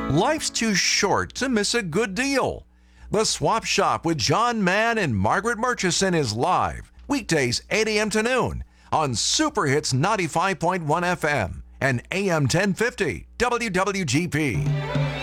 Life's too short to miss a good deal. The Swap Shop with John Mann and Margaret Murchison is live, weekdays 8 a.m. to noon on Super Hits 95.1 FM and AM 1050 WWGP.